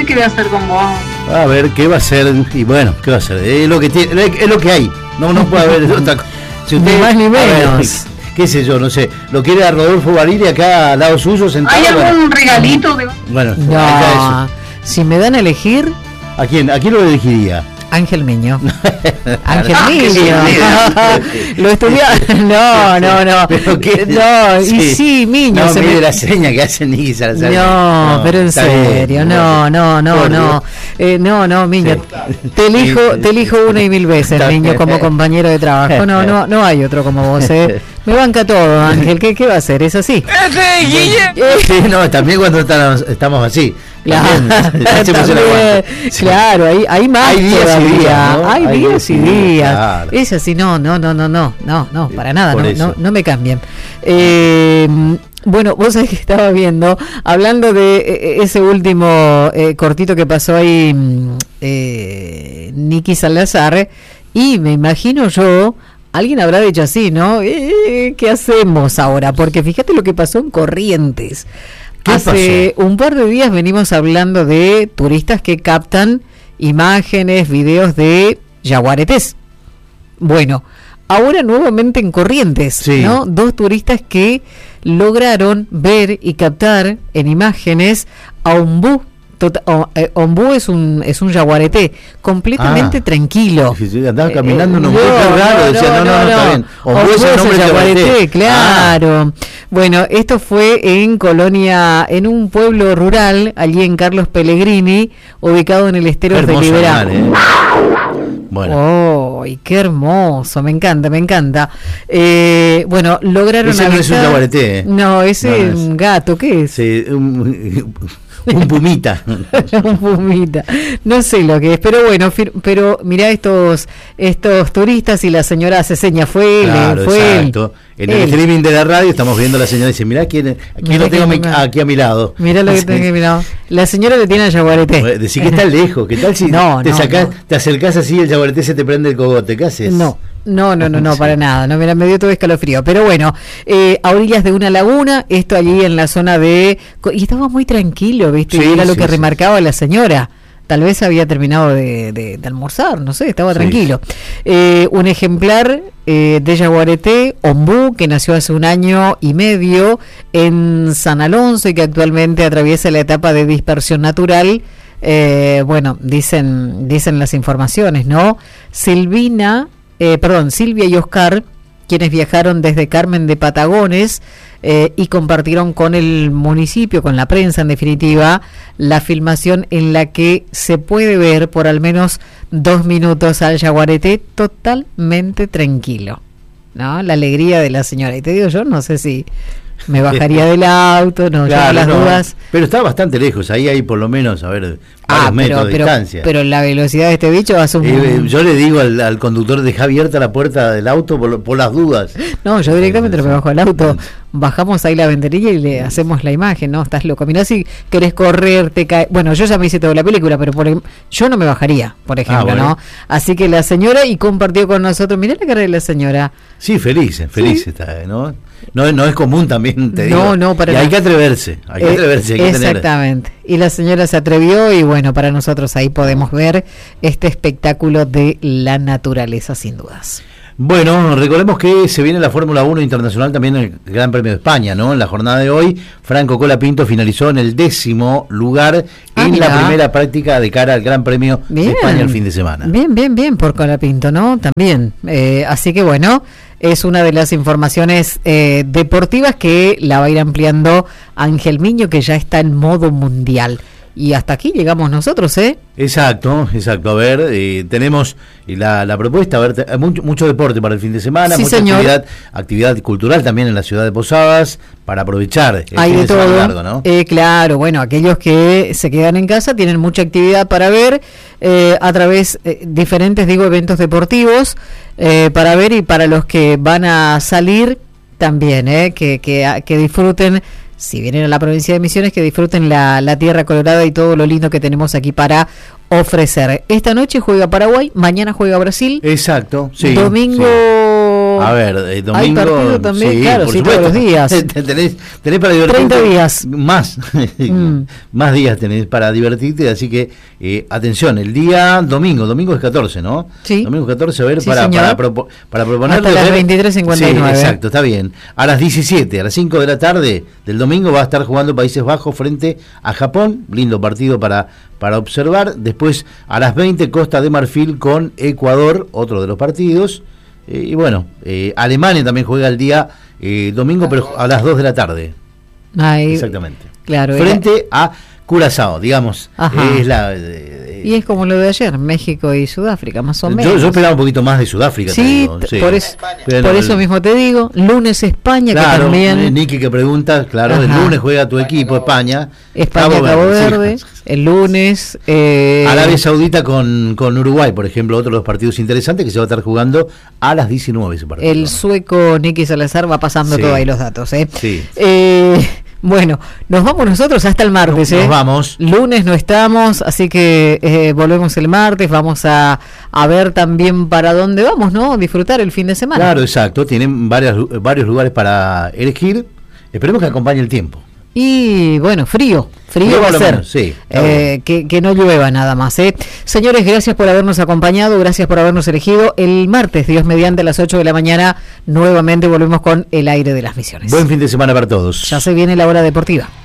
sé qué voy a hacer con vos. A ver, ¿qué va a hacer? Y bueno, ¿qué va a hacer? Es lo que tiene, es lo que hay. No puede haber otra cosa. Si usted, ni más ni menos. Ver, qué sé yo, no sé. ¿Lo quiere a Rodolfo Barili acá al lado suyo sentado? ¿Hay algún regalito? Bueno, no, si me dan a elegir... ¿A quién lo elegiría? Ángel Miño. Ángel Miño. Lo estudió. No. ¿Pero qué? No, y sí, Miño. No, mire la seña que hace Nicky Salazar. No, pero en serio, no. No, Miño. Te elijo una y mil veces, Miño, como compañero de trabajo. No hay otro como vos, Me banca todo, Ángel. ¿Qué va a hacer? ¿Es así? Sí, no, también cuando estamos así. Claro, hay más. Hay días todavía. y días, ¿no? Hay días y días. Claro. Es así, no, para nada, no me cambien. Bueno, vos sabés que estaba viendo, hablando de ese último cortito que pasó ahí, Nicky Salazar, y me imagino yo, alguien habrá dicho así, ¿no? ¿Qué hacemos ahora? Porque fíjate lo que pasó en Corrientes. Hace un par de días venimos hablando de turistas que captan imágenes, videos de yaguaretés. Bueno, ahora nuevamente en Corrientes, sí, ¿no? 2 turistas que lograron ver y captar en imágenes a ombú. Ombú es un yaguareté completamente tranquilo. Andaba caminando un ombú raro, decía, no, está bien. Ombú es el nombre yaguareté, claro. Bueno, esto fue en Colonia, en un pueblo rural, allí en Carlos Pellegrini, ubicado en el estero de Liberá. Bueno. ¡Oh, qué hermoso! Me encanta. Bueno, lograron ese no es un yaguareté. No, ese es un gato, ¿qué es? Sí, un pumita. Un pumita. No sé lo que es, pero bueno, pero mirá estos turistas y la señora hace señas, fue exacto. En el streaming de la radio estamos viendo a la señora y dice, mirá quién lo tengo aquí a mi lado. Mirá lo que tengo aquí a mi lado. La señora le tiene al yaguareté. Decís que está lejos, ¿qué tal si te acercás así y el yaguareté se te prende el cogote? ¿Qué haces? No, para nada, no, mira, me dio todo escalofrío, pero bueno, a orillas de una laguna, esto allí en la zona y estaba muy tranquilo, ¿viste? Sí, era lo que remarcaba la señora, tal vez había terminado de almorzar, no sé, estaba tranquilo. Un ejemplar de yaguareté, ombú, que nació hace 1 año y medio en San Alonso y que actualmente atraviesa la etapa de dispersión natural. Bueno, dicen las informaciones, ¿no? Silvia y Oscar, quienes viajaron desde Carmen de Patagones y compartieron con el municipio, con la prensa en definitiva, la filmación en la que se puede ver por al menos 2 minutos al yaguareté totalmente tranquilo, ¿no? La alegría de la señora. Y te digo yo, no sé si me bajaría del auto, claro, las dudas. Pero está bastante lejos, ahí hay por lo menos, varios metros de distancia. Pero la velocidad de este bicho hace yo le digo al conductor, deja abierta la puerta del auto por las dudas. No, yo directamente no me bajo del auto, bajamos ahí la ventanilla y le hacemos la imagen, ¿no? Estás loco. Mirá, si querés correr, te cae. Bueno, yo ya me hice toda la película, pero yo no me bajaría, por ejemplo, bueno, ¿no? Así que la señora, y compartió con nosotros, mirá la cara de la señora. Sí, feliz está, ¿no? No es común también, te digo. No, para hay que atreverse, hay que exactamente. Y la señora se atrevió y bueno, para nosotros ahí podemos ver este espectáculo de la naturaleza, sin dudas. Bueno, recordemos que se viene la Fórmula 1 internacional también en el Gran Premio de España, ¿no? En la jornada de hoy, Franco Colapinto finalizó en el 10º lugar en la primera práctica de cara al Gran Premio de España el fin de semana. Bien por Colapinto, ¿no? También. Así que bueno, es una de las informaciones deportivas que la va a ir ampliando Ángel Miño, que ya está en modo mundial. Y hasta aquí llegamos nosotros, ¿eh? Exacto. A ver, tenemos la propuesta, a ver, mucho deporte para el fin de semana, sí, mucha actividad cultural también en la ciudad de Posadas, para aprovechar el hay fin de todo largo, ¿no? Claro, bueno, aquellos que se quedan en casa tienen mucha actividad para ver, a través diferentes, eventos deportivos, para ver, y para los que van a salir también, que disfruten. Si vienen a la provincia de Misiones, que disfruten la tierra colorada y todo lo lindo que tenemos aquí para ofrecer. Esta noche juega Paraguay, mañana juega Brasil. Exacto. Sí, domingo domingo. A ver, domingo. Hay partido también, sí, claro, por sí, supuesto. todos los días. tenés para divertirte. 30 días. Más. Más días tenés para divertirte, así que atención, el día domingo es 14, ¿no? Sí. Domingo 14, a ver, Sí, para proponerle. Hasta las 23:59. Sí, exacto, está bien. A las 17, a las 5 de la tarde del domingo va a estar jugando Países Bajos frente a Japón, lindo partido para observar. Después a las 20 Costa de Marfil con Ecuador, otro de los partidos. Y bueno, Alemania también juega el día domingo, pero a las 2 de la tarde. Ahí, exactamente. Claro. Frente a Curazao, digamos. Es la... y es como lo de ayer, México y Sudáfrica, más o menos. Yo esperaba un poquito más de Sudáfrica. Sí, sí. por eso mismo te digo, lunes España, claro, que también... Niki que pregunta, claro, el lunes juega tu equipo, España. Cabo Verde, sí. El lunes... Arabia Saudita con Uruguay, por ejemplo, otro de los partidos interesantes que se va a estar jugando a las 19 ese partido. El sueco Niki Salazar va pasando todo ahí los datos. Sí. Bueno, nos vamos nosotros hasta el martes. Nos vamos. Lunes no estamos, así que volvemos el martes. Vamos a ver también para dónde vamos, ¿no? Disfrutar el fin de semana. Claro, exacto. Tienen varios lugares para elegir. Esperemos que acompañe el tiempo. Y bueno, frío va a ser, menos, sí, que no llueva nada más. Señores, gracias por habernos acompañado, gracias por habernos elegido. El martes, Dios mediante, a las 8 de la mañana, nuevamente volvemos con el aire de las Misiones. Buen fin de semana para todos. Ya se viene la hora deportiva.